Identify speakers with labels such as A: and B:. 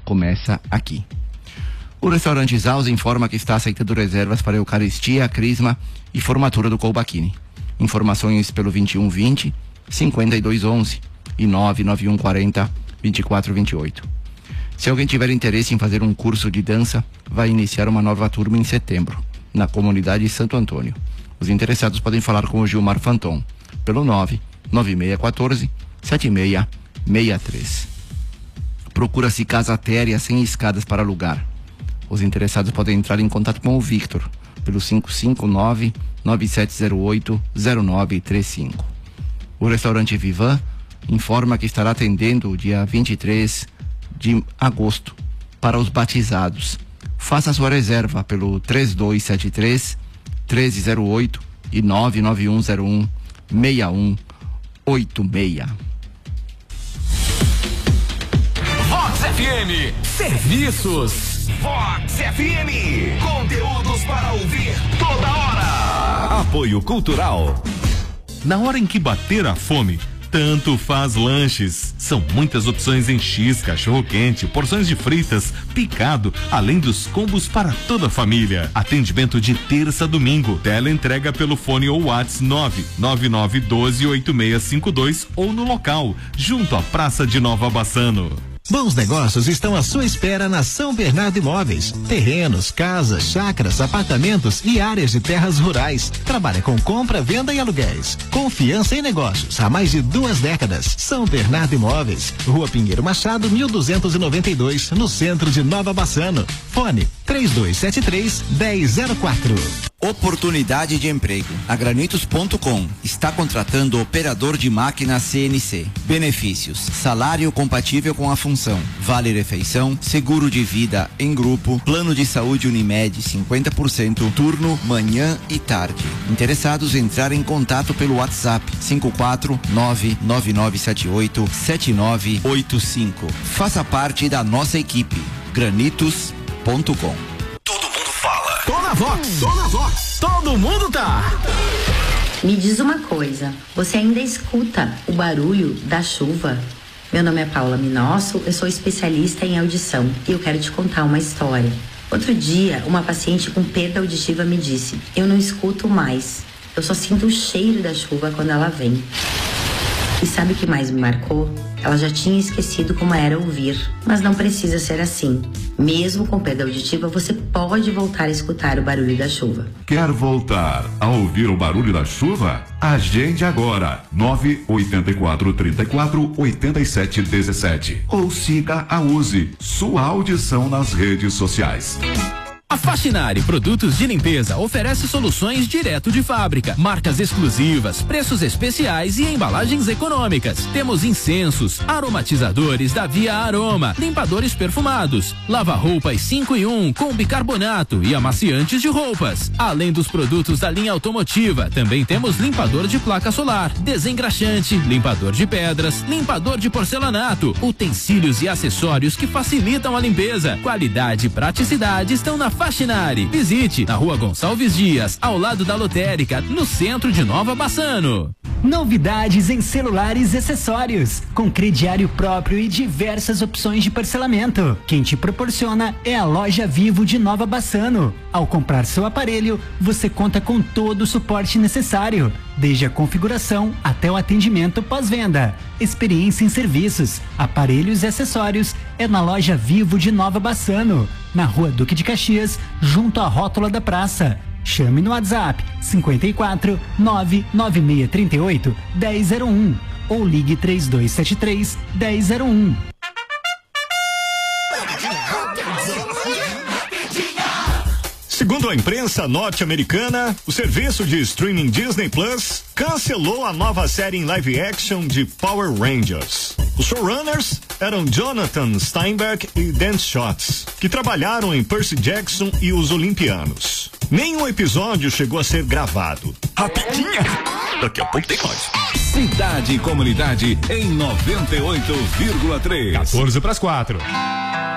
A: começa aqui. O restaurante Zaus informa que está aceitando reservas para a Eucaristia, Crisma e formatura do Colbachini. Informações pelo 2120 5211 e 99140 2428. Se alguém tiver interesse em fazer um curso de dança, vai iniciar uma nova turma em setembro, na comunidade Santo Antônio. Os interessados podem falar com o Gilmar Fanton pelo 99614 7663. Procura-se casa térrea sem escadas para alugar. Os interessados podem entrar em contato com o Victor pelo 559-9708-0935. O restaurante Vivan informa que estará atendendo dia 23 de agosto para os batizados. Faça sua reserva pelo 3273-1308 e 99101-6186.
B: Vox FM Serviços. Vox FM, conteúdos para ouvir toda hora.
C: Apoio Cultural. Na hora em que bater a fome, tanto faz lanches. São muitas opções em X, cachorro-quente, porções de fritas, picado, além dos combos para toda a família. Atendimento de terça a domingo. Teleentrega pelo fone ou WhatsApp 999128652 ou no local, junto à Praça de Nova Bassano.
D: Bons negócios estão à sua espera na São Bernardo Imóveis. Terrenos, casas, chácaras, apartamentos e áreas de terras rurais. Trabalha com compra, venda e aluguéis. Confiança em negócios há mais de 2 décadas. São Bernardo Imóveis, Rua Pinheiro Machado, 1292, no centro de Nova Bassano. Fone 3273-1004.
E: Oportunidade de emprego. A Granitos.com está contratando operador de máquina CNC. Benefícios: salário compatível com a função, vale refeição, seguro de vida em grupo, plano de saúde Unimed 50%, turno manhã e tarde. Interessados entrar em contato pelo WhatsApp 54999787985. Faça parte da nossa equipe. Granitos.com.
B: Tô na Vox, todo mundo tá.
F: Me diz uma coisa, você ainda escuta o barulho da chuva? Meu nome é Paula Minosso, eu sou especialista em audição e eu quero te contar uma história. Outro dia, uma paciente com perda auditiva me disse: eu não escuto mais, eu só sinto o cheiro da chuva quando ela vem. E sabe o que mais me marcou? Ela já tinha esquecido como era ouvir, mas não precisa ser assim. Mesmo com perda auditiva, você pode voltar a escutar o barulho da chuva.
G: Quer voltar a ouvir o barulho da chuva? Agende agora, 984348717. Ou siga a Use, sua audição nas redes sociais.
H: A Faxinari Produtos de Limpeza oferece soluções direto de fábrica, marcas exclusivas, preços especiais e embalagens econômicas. Temos incensos, aromatizadores da Via Aroma, limpadores perfumados, lava-roupas 5 em 1 com bicarbonato e amaciantes de roupas. Além dos produtos da linha automotiva, também temos limpador de placa solar, desengraxante, limpador de pedras, limpador de porcelanato, utensílios e acessórios que facilitam a limpeza. Qualidade e praticidade estão na Faxinari. Visite na Rua Gonçalves Dias, ao lado da lotérica, no centro de Nova Bassano.
I: Novidades em celulares e acessórios, com crediário próprio e diversas opções de parcelamento. Quem te proporciona é a Loja Vivo de Nova Bassano. Ao comprar seu aparelho, você conta com todo o suporte necessário, desde a configuração até o atendimento pós-venda. Experiência em serviços, aparelhos e acessórios é na Loja Vivo de Nova Bassano, na Rua Duque de Caxias, junto à rótula da praça. Chame no WhatsApp 54 99638 1001 ou ligue 3273 1001.
C: Segundo a imprensa norte-americana, o serviço de streaming Disney Plus cancelou a nova série em live action de Power Rangers. Os showrunners eram Jonathan Steinberg e Dan Schotts, que trabalharam em Percy Jackson e Os Olimpianos. Nenhum episódio chegou a ser gravado.
B: Rapidinha! Daqui a pouco tem mais.
C: Cidade e comunidade em 98,3.
J: 14 para as 4.